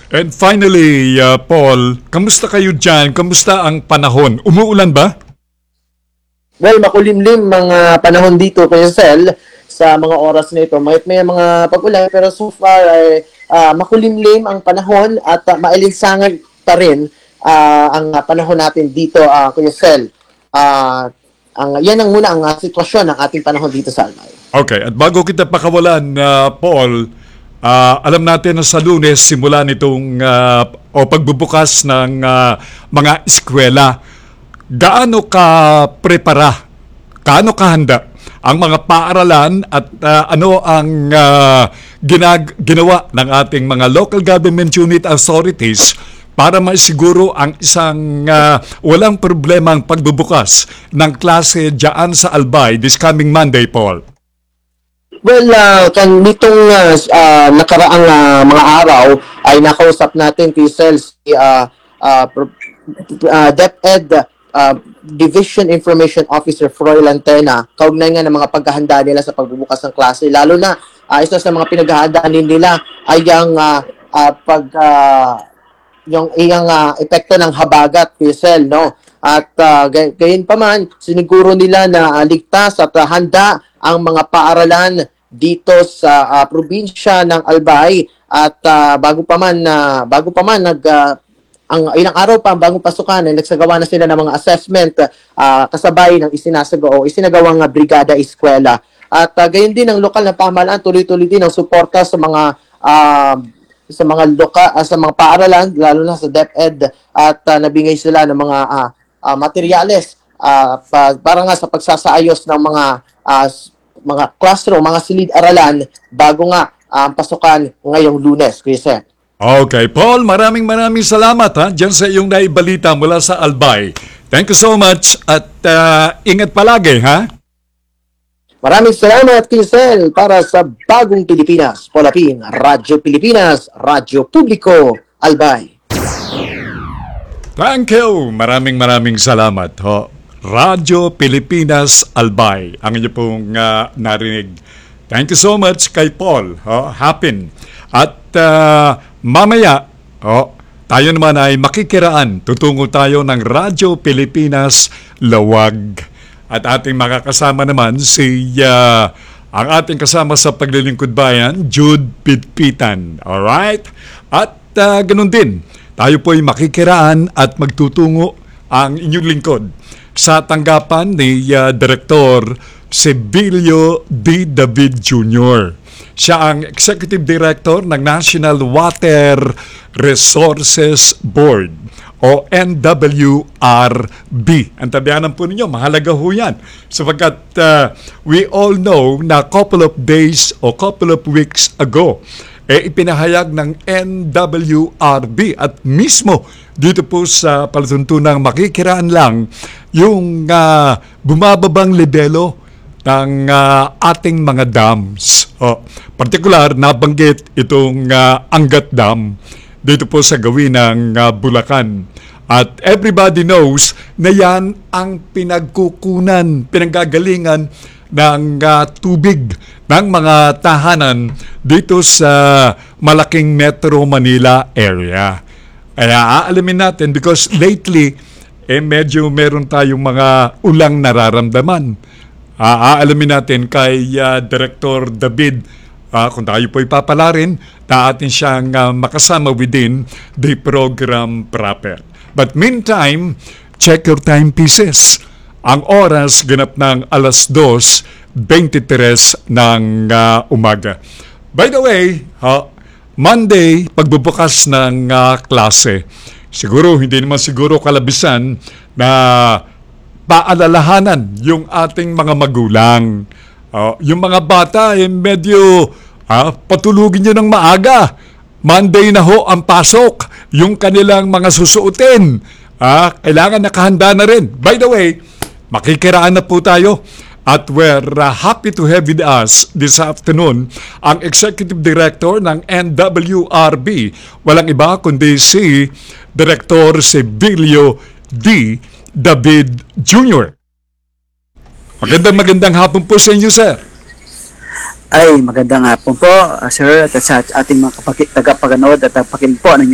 And finally, Paul, kamusta kayo dyan? Kamusta ang panahon? Umuulan ba? Well, makulimlim mga panahon dito, Kuya Sel, sa mga oras na ito. May mga pag-ulan, pero so far ay makulimlim ang panahon at mailinsangan pa rin ang panahon natin dito, Kuya Sel. Yan ang muna ang sitwasyon ng ating panahon dito sa Albay. Okay, at bago kita pakawalan, Paul, alam natin na sa Lunes simula nitong o pagbubukas ng mga eskwela. Gaano ka prepara? Gaano kahanda ang mga paaralan at ano ang ginawa ng ating mga local government unit authorities para maisiguro ang isang walang problemang pagbubukas ng klase diyan sa Albay this coming Monday, Paul? Well, nitong nakaraang mga araw ay nakausap natin kay Sales DepEd Division Information Officer Froy Lantena, kaugnay nga ng mga paghahanda nila sa pagbubukas ng klase. Lalo na, isa sa mga pinaghahandaan nila ay yung iyang epekto ng habagat, PSL, no? At gayon pa man, siniguro nila na ligtas at handa ang mga paaralan dito sa probinsya ng Albay at bago pa man ang ilang araw pa bagong pasukan ay nagsagawa na sila ng mga assessment kasabay ng isinagawang brigada eskwela. At gayon din ang lokal na pamahalaan, tuloy-tuloy din ang suporta sa mga paaralan, lalo na sa DepEd, at nabigay sila ng mga materyales para nga sa pagsasaayos ng mga classroom, mga silid-aralan bago nga ang pasukan ngayong Lunes, Chris. Okay, Paul, maraming salamat dyan sa iyong naibalita mula sa Albay. Thank you so much at ingat palagi, ha? Maraming salamat, Kisel, para sa Bagong Pilipinas, Polapin, Radyo Pilipinas, Radyo Publiko, Albay. Thank you. Maraming salamat, ho. Radyo Pilipinas, Albay. Ang inyo pong narinig. Thank you so much kay Paul, Hapin. At mamaya, tayo naman ay makikiraan. Tutungo tayo ng Radyo Pilipinas, Lawag. At ating makakasama naman ang ating kasama sa Paglilingkod Bayan, Jude Pitpitan. Alright? At ganun din, tayo po ay makikiraan at magtutungo ang inyong lingkod sa tanggapan ni Direktor Sibilio D. David Jr. Siya ang Executive Director ng National Water Resources Board o NWRB. Ang tabianan po ninyo, mahalaga ho yan. Sapagkat we all know na couple of days o couple of weeks ago, ipinahayag ng NWRB at mismo dito po sa palatuntunang makikiraan lang yung bumababang lebelo ng ating mga dams. Partikular, nabanggit itong Angat Dam dito po sa gawin ng Bulacan. At everybody knows na yan ang pinanggagalingan ng tubig ng mga tahanan dito sa malaking Metro Manila area. Kaya aalamin natin because lately, medyo meron tayong mga ulang nararamdaman. Aalamin natin kay Director David, kung tayo po ipapalarin, na atin siyang makasama within the program proper. But meantime, check your timepieces. Ang oras ganap ng 2:23 ng umaga. By the way, Monday, pagbubukas ng klase. Siguro, hindi naman siguro kalabisan na paalalahanan yung ating mga magulang. Yung mga bata, medyo patulugin nyo ng maaga. Monday na ho ang pasok. Yung kanilang mga susuotin. Kailangan nakahanda na rin. By the way, makikiraan na po tayo. At we're happy to have with us this afternoon ang Executive Director ng NWRB. Walang iba kundi si Director Sibilio D. David Jr. Magandang hapon po sa inyo, sir. Ay, magandang hapon po, sir, at sa ating mga tagapaganood at pakinig po ng